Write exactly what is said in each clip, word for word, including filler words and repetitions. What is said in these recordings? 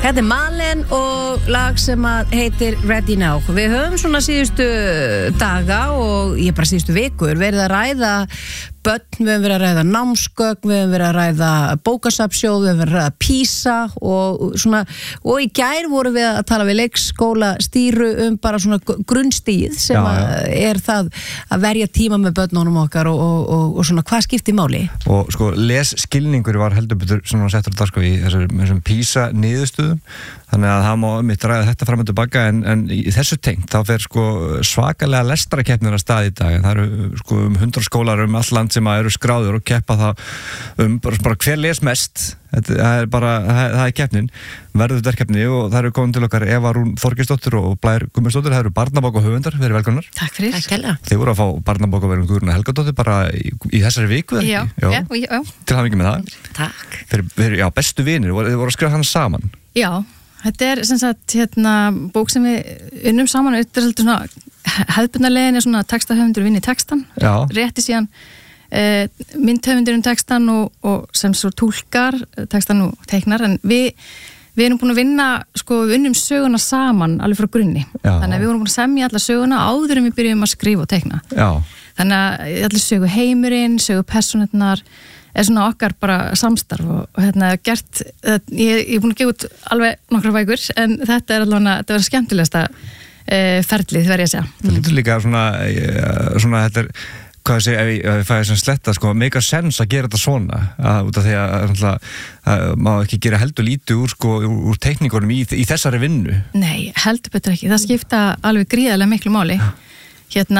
Þetta er Malen og lag sem að heitir Ready Now. Við höfum svona síðustu daga og ég bara síðustu vikur verið að ræða börn, við höfum verið að ræða námsgögn, við höfum verið að ræða bókasafnssjóð, við höfum verið að ræða PISA og svona, og í gær vorum við að tala við leikskóla stýru um bara svona grunnstíð sem já, já. er það að verja tíma með börnunum okkar og, og, og, og svona hvað skiptir máli. Og sko lesskilningur var heldur betur svona settur á dagskrá í þessum PISA niðurstöðum, þannig að það má mitt ræða þetta fram og tilbaka en, en í þessu tengt þá fer sko svakalega lestrakeppnir að stað í dag. Það eru sko um hundrað skólar um all land sem eru skráður og keppa það um bara, bara hver les mest. Það er bara, það, það er keppnin, verður þetta keppni og það eru komin til okkar Eva Rún Þorgeirsdóttir og Blær Gummarsdóttir. Það eru barnabók og höfundar, verið velkomnar. Takk fyrir. Takk hella. Þið voru að fá barnabók og verðum Guðrún Helgadóttir bara í, í þessari viku, já, já, já, já. Til hamingi með það. Takk. Þeir, þeir, já, bestu vinir, þið voru að skrifa hann saman. Já, þetta er sem sagt hérna bók sem við unnum saman, þetta er svolítið svona hefðbundarlegin er svona textahöfundur vinni textan, já. rétti síðan Uh, myndhöfundur um textan og, og sem svo túlkar textan og teiknar, en við við erum búin að vinna, sko, við unnum söguna saman alveg frá grunni, já. Þannig að við vorum búin að semja alla söguna áður en við byrjum að skrifa og teikna, já. Þannig að allir sögu heimurinn, sögu persónurnar er svona okkar bara samstarf og, og hérna gert, ég, ég er búin að gefa út alveg nokkra bækur en þetta er allavega, þetta var skemmtilegasta uh, ferlið, verð ég að segja. Það lítur líka svona, svona þetta er hvað sé, ef ég, ef ég fæði sem sletta sko, make a sense að gera þetta svona að, út af því að, að, að má ekki gera heldur lítið úr, sko, úr, úr teikningunum í, í þessari vinnu. Nei, heldur betur ekki, það skipta alveg gríðarlega miklu máli hérna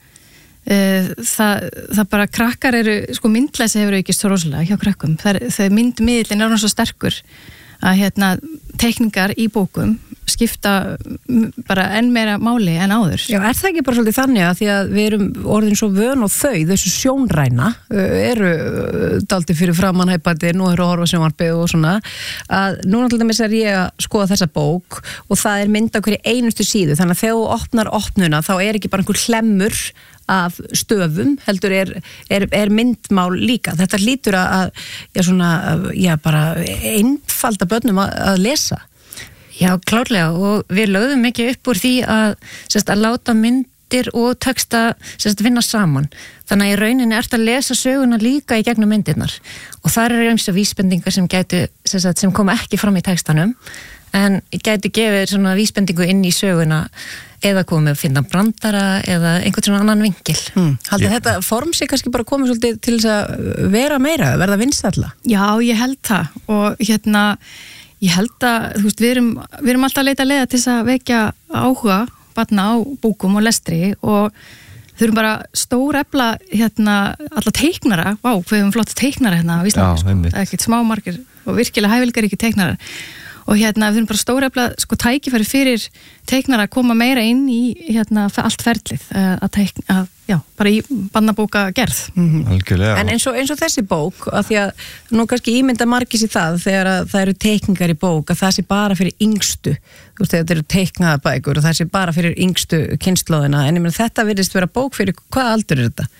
uh, það, það bara krakkar eru, sko myndlæsi hefur aukist svo rosalega hjá krakkum, það myndmiðlinn er hann svo sterkur að hérna teikningar í bókum skipta bara enn meira máli en áður. Já, er það ekki bara svolítið þannig að því að við erum orðin svo vön og þau, þessu sjónræna eru daldið fyrir framan hæpandi, nú eru að horfa sjónvarpið og svona, að núna til dæmis er ég að skoða þessa bók og það er mynd á hverju einustu síðu, þannig að þegar þú opnar opnuna þá er ekki bara einhver hlemmur af stöfum, heldur er, er, er myndmál líka. Þetta hlýtur að, já svona, já bara einfalda börnum að, að lesa. Já, klárlega og við lögðum ekki upp úr því að, sérst, að láta myndir og texta sérst, vinna saman. Þannig að í rauninni ert að lesa söguna líka í gegnum myndirnar og þar eru eins og vísbendingar sem gætu, sérst, sem koma ekki fram í textanum en gætu gefið svona vísbendingu inn í söguna eða komið að finna brandara eða einhvern svona annan vinkil. Hmm. Haldið yeah. þetta form sig kannski bara komið svolítið til þess að vera meira, verða vinsælla? Já, ég held það og hérna ég held að, þú veist, við erum, við erum alltaf að leita leiða til þess að vekja áhuga barna á bókum og lestri og þurfum bara stór efla hérna alla teiknara, vá, við höfum flott teiknara hérna á Íslandi, sko, ekkert smámarkir og virkilega hæfilegar ekki teiknarar og hérna við þurfum bara stór efla sko tækifæri fyrir teiknara að koma meira inn í hérna allt ferlið að teikna, að, já, bara í barnabóka gerð. Mm-hmm. En eins og, eins og þessi bók, af því að nú kannski ímynda margir sér það þegar að það eru teikningar í bók að það sé bara fyrir yngstu, þú veist, þetta eru teiknaða bækur og það sé bara fyrir yngstu kynslóðina, en ég meina þetta virðist vera bók fyrir, hvað aldur er þetta?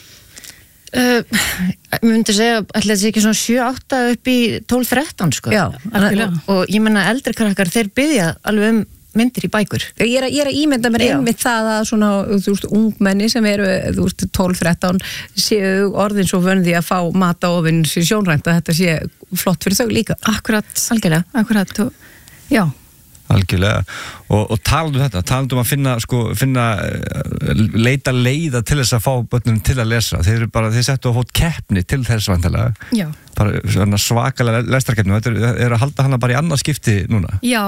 Uh, ég myndi segja að þetta sé ekki svona sjö átta upp í tólf þrettán sko. Já, og, og ég menna eldri krakkar þeir biðja alveg um myndir í bækur. Ég er, ég er að ímynda mér einmitt það að svona, þú veist, ungmenni sem eru, þú veist, tólf þrettán séu orðin svo vönði að fá mat á ofinn sér sjónrænt að þetta sé flott fyrir þau líka. Akkurat, algjörlega, akkurat og, já. Algjörlega og, og talandi um þetta, talandi um að finna, sko, finna leita leiða til þess að fá börnum til að lesa, þeir eru bara, þeir settu að fót keppni til þess vantilega, já, bara svakalega lestarkeppni, þetta er, er að halda hana bara í annað skipti núna. Já.